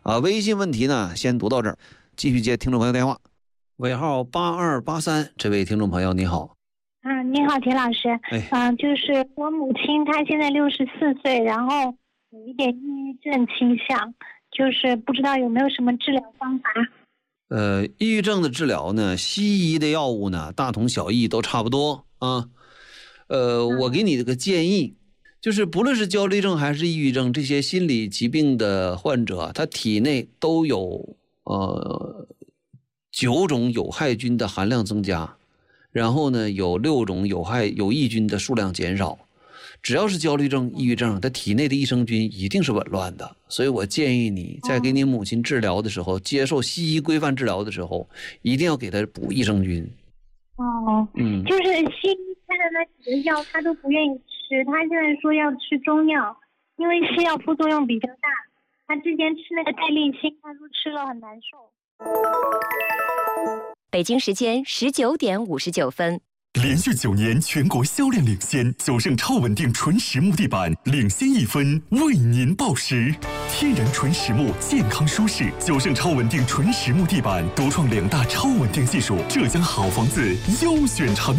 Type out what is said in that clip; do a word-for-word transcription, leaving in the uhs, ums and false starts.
啊，微信问题呢先读到这儿，继续接听众朋友电话。尾号八二八三，这位听众朋友你好。 嗯，你好，田老师。 哎， 嗯、呃，就是我母亲，她现在六十四岁，然后有一点抑郁症倾向，就是不知道有没有什么治疗方法。 呃，抑郁症的治疗呢，西医的药物呢，大同小异，都差不多啊。呃，我给你这个建议，就是不论是焦虑症还是抑郁症，这些心理疾病的患者，他体内都有呃九种有害菌的含量增加，然后呢，有六种有害有益菌的数量减少。只要是焦虑症、抑郁症，他体内的益生菌一定是紊乱的，所以我建议你在给你母亲治疗的时候，接受西医规范治疗的时候，一定要给她补益生菌。 哦，嗯，就是西医开的那几个药，他都不愿意吃，他现在说要吃中药，因为西药副作用比较大。他之前吃那个代利清，他说吃了很难受。 北京时间十九点五十九分。 连续九年全国销量领先，九盛超稳定纯实木地板领先一分，为您报时。天然纯实木，健康舒适。九盛超稳定纯实木地板独创两大超稳定技术，浙江好房子优选产